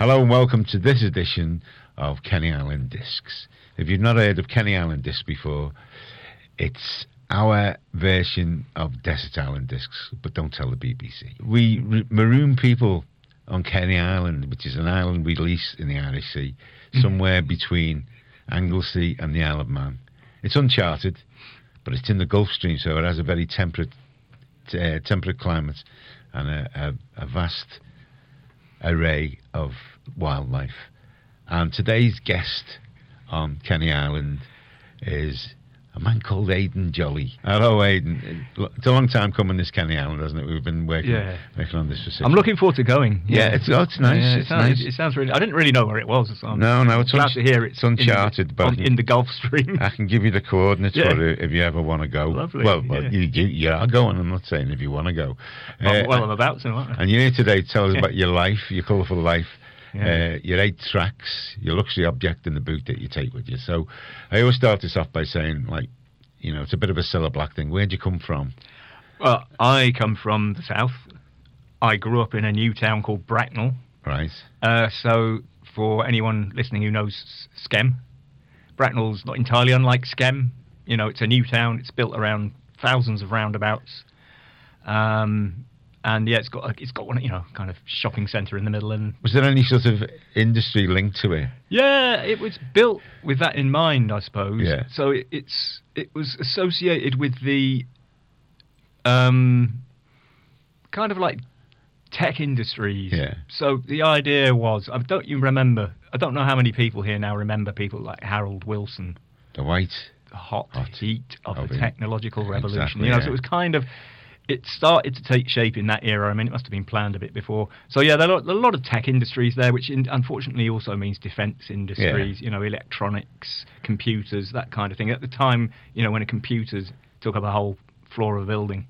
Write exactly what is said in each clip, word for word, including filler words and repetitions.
Hello and welcome to this edition of Kenny Island Discs. If you've not heard of Kenny Island Discs before, it's our version of Desert Island Discs, but don't tell the B B C. We r- maroon people on Kenny Island, which is an island we lease in the Irish Sea, somewhere between Anglesey and the Isle of Man. It's uncharted, but it's in the Gulf Stream, so it has a very temperate, uh, temperate climate and a, a, a vast array of wildlife. And today's guest on Kenny Island is a man called Aidan Jolly. Hello, Aidan. It's a long time coming, this Kenny Island, hasn't it? We've been working, yeah. working on this for six I'm looking forward to going. Yeah, yeah it's, oh, it's nice. Yeah, it, it's sounds, nice. It sounds really... I didn't really know where it was. So I'm no, no, it's glad un- to hear it's, it's uncharted. In the, but on, in the Gulf Stream. I can give you the coordinates yeah. for it if you ever want to go. Lovely. Well, well yeah. you, you, you are going. I'm not saying if you want to go. Well, uh, well I'm about to, aren't I? And you're here today to tell us about your life, your colourful life. Yeah. Uh, your eight tracks, your luxury object in the boot that you take with you. So I always start this off by saying, like, you know, it's a bit of a Cilla Black thing. Where'd you come from? Well, I come from the south. I grew up in a new town called Bracknell. Right. Uh, so for anyone listening who knows Skem, Bracknell's not entirely unlike Skem. You know, it's a new town. It's built around thousands of roundabouts. Um... And yeah, it's got it's got one, you know, kind of shopping centre in the middle. And was there any sort of industry link to it? Yeah, it was built with that in mind, I suppose. Yeah. So it, it's it was associated with the um kind of like tech industries. Yeah. So the idea was, I don't you remember? I don't know how many people here now remember people like Harold Wilson. The white the hot, hot heat of, of the it. technological revolution. Exactly, you know, yeah. so it was kind of. It started to take shape in that era. I mean, it must have been planned a bit before. So, yeah, there are a lot of tech industries there, which in, unfortunately also means defence industries, yeah. you know, electronics, computers, that kind of thing. At the time, you know, when a computers took up a whole floor of a building.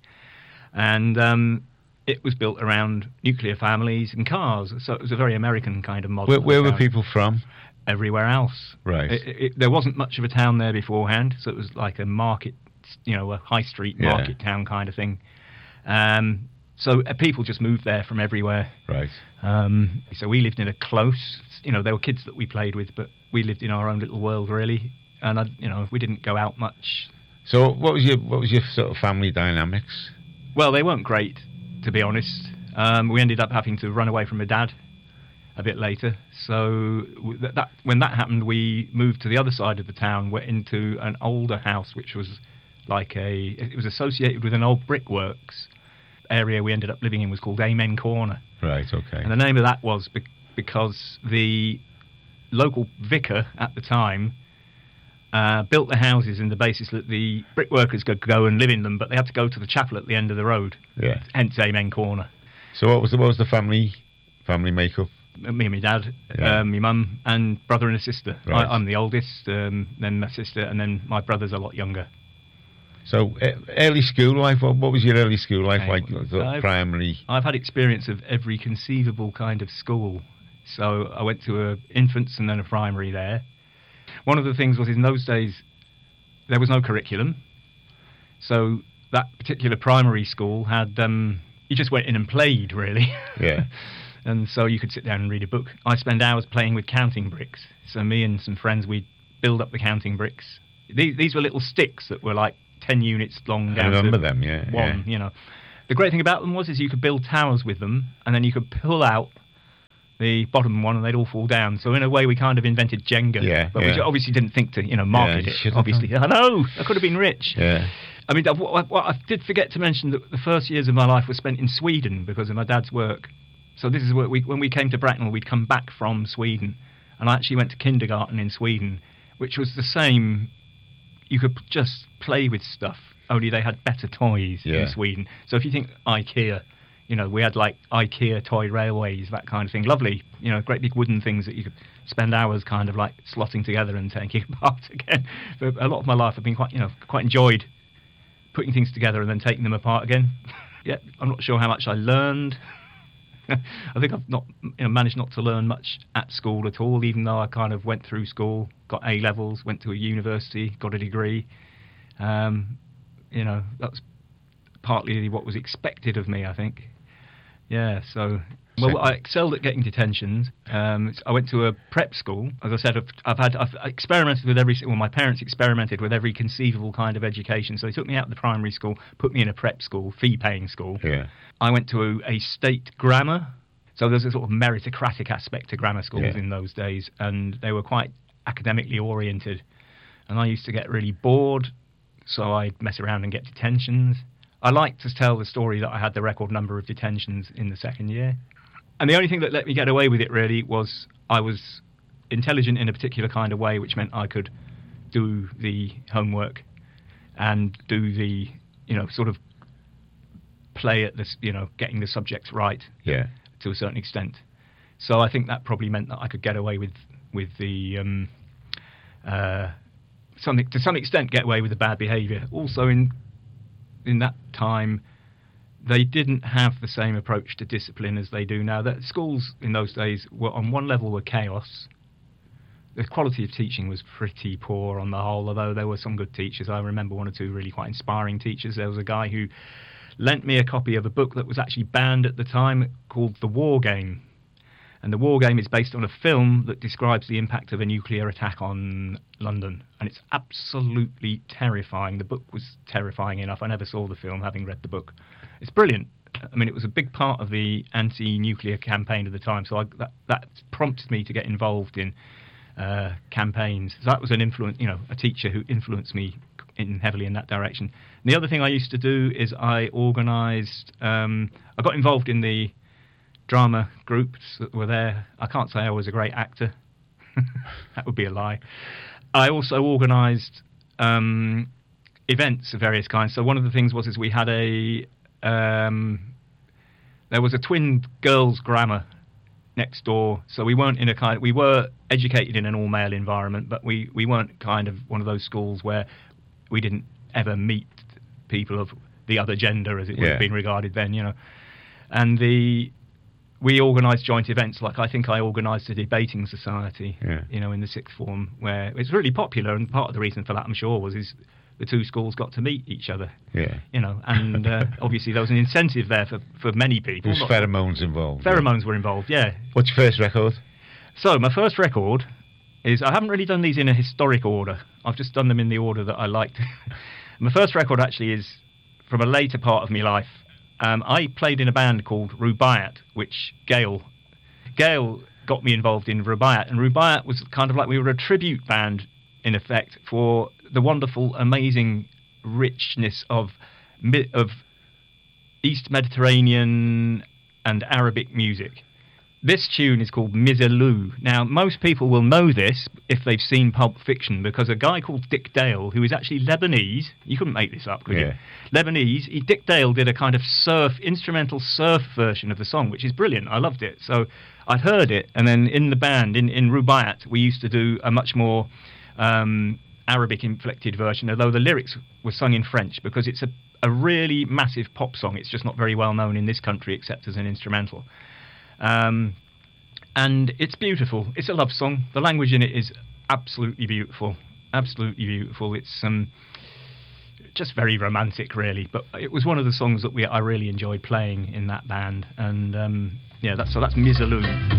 And um, it was built around nuclear families and cars. So it was a very American kind of model. Where, where were people from? Everywhere else. Right. It, it, there wasn't much of a town there beforehand, so it was like a market, you know, a high street market yeah. town kind of thing. Um, so uh, people just moved there from everywhere. Right. Um, so we lived in a close, you know, there were kids that we played with, but we lived in our own little world, really. And, I, you know, we didn't go out much. So what was your what was your sort of family dynamics? Well, they weren't great, to be honest. Um, we ended up having to run away from my dad a bit later. So that, that when that happened, we moved to the other side of the town, went into an older house, which was like a, it was associated with an old brickworks. Area we ended up living in was called Amen Corner. Right, okay. And the name of that was be- because the local vicar at the time uh, built the houses in the basis that the brickworkers could go and live in them, but they had to go to the chapel at the end of the road. Yeah. Hence Amen Corner. So what was the, what was the family family makeup? Me and my dad, yeah. um, my mum, and brother and a sister. Right. I, I'm the oldest, um, then my sister, and then my brother's a lot younger. So, uh, early school life, what, what was your early school life okay. like? Sort of I've, primary? I've had experience of every conceivable kind of school. So, I went to a infants and then a primary there. One of the things was, in those days, there was no curriculum. So, that particular primary school had, um, you just went in and played, really. Yeah. And so you could sit down and read a book. I spent hours playing with counting bricks. So, me and some friends, we'd build up the counting bricks. These, these were little sticks that were like ten units long down I remember to them, yeah. one, yeah. you know. The great thing about them was is you could build towers with them, and then you could pull out the bottom one and they'd all fall down. So in a way we kind of invented Jenga. Yeah, but yeah. we obviously didn't think to, you know, market yeah, it, obviously. I know, I could have been rich. Yeah. I mean, what, what I did forget to mention that the first years of my life were spent in Sweden because of my dad's work. So this is where we, when we came to Bracknell, we'd come back from Sweden, and I actually went to kindergarten in Sweden, which was the same. You could just play with stuff, only they had better toys yeah. in Sweden. So if you think IKEA, you know, we had like IKEA toy railways, that kind of thing. Lovely, you know, great big wooden things that you could spend hours kind of like slotting together and taking apart again. But a lot of my life I've been quite, you know, quite enjoyed putting things together and then taking them apart again. Yeah, I'm not sure how much I learned. I think I've not, you know, managed not to learn much at school at all, even though I kind of went through school, got A levels, went to a university, got a degree. Um, you know, that's partly what was expected of me, I think. Yeah, so... Well, second? I excelled at getting detentions. Um, I went to a prep school. As I said, I've, I've had I've experimented with every. Well, my parents experimented with every conceivable kind of education. So they took me out of the primary school, put me in a prep school, fee-paying school. Yeah. I went to a, a state grammar. So there's a sort of meritocratic aspect to grammar schools Yeah. in those days, and they were quite academically oriented. And I used to get really bored, so I'd mess around and get detentions. I like to tell the story that I had the record number of detentions in the second year. And the only thing that let me get away with it really was I was intelligent in a particular kind of way, which meant I could do the homework and do the, you know, sort of play at this, you know, getting the subjects right. Yeah. To a certain extent. So I think that probably meant that I could get away with with the um, uh, something to some extent get away with the bad behaviour. Also, in in that time, they didn't have the same approach to discipline as they do now. That schools in those days were on one level were chaos. The quality of teaching was pretty poor on the whole, although there were some good teachers. I remember one or two really quite inspiring teachers. There was a guy who lent me a copy of a book that was actually banned at the time called The War Game. And The War Game is based on a film that describes the impact of a nuclear attack on London. And it's absolutely terrifying. The book was terrifying enough. I never saw the film, having read the book. It's brilliant. I mean, it was a big part of the anti-nuclear campaign at the time. So I, that, that prompted me to get involved in uh, campaigns. So that was an influence, you know, a teacher who influenced me in heavily in that direction. And the other thing I used to do is I organised, um, I got involved in the drama groups that were there. I can't say I was a great actor. That would be a lie. I also organised um, events of various kinds. So one of the things was is we had a, um, there was a twin girls' grammar next door. So we weren't in a kind of, we were educated in an all-male environment, but we, we weren't kind of one of those schools where we didn't ever meet people of the other gender, as it would Yeah. have been regarded then, you know. And the we organised joint events, like I think I organised a debating society, Yeah. you know, in the sixth form, where it's really popular, and part of the reason for that, I'm sure, was is the two schools got to meet each other, Yeah. you know, and uh, obviously there was an incentive there for, for many people. There's Not- pheromones involved. yeah. Pheromones were involved, yeah. What's your first record? So my first record is, I haven't really done these in a historic order. I've just done them in the order that I liked. My first record actually is from a later part of my life. Um, I played in a band called Rubaiyat, which Gail, Gail got me involved in Rubaiyat. And Rubaiyat was kind of like, we were a tribute band, in effect, for the wonderful, amazing richness of mi- of East Mediterranean and Arabic music. This tune is called Mizalou. Now, most people will know this if they've seen Pulp Fiction, because a guy called Dick Dale, who is actually Lebanese, you couldn't make this up, could Yeah. you? Lebanese, he, Dick Dale did a kind of surf, instrumental surf version of the song, which is brilliant. I loved it. So I'd heard it, and then in the band, in, in Rubaiyat, we used to do a much more um, Arabic-inflected version, although the lyrics were sung in French, because it's a, a really massive pop song. It's just not very well known in this country, except as an instrumental. Um, and it's beautiful. It's a love song. The language in it is absolutely beautiful. Absolutely beautiful. It's um, just very romantic, really. But it was one of the songs that we I really enjoyed playing in that band. And um, yeah, that's so that's Mizalou.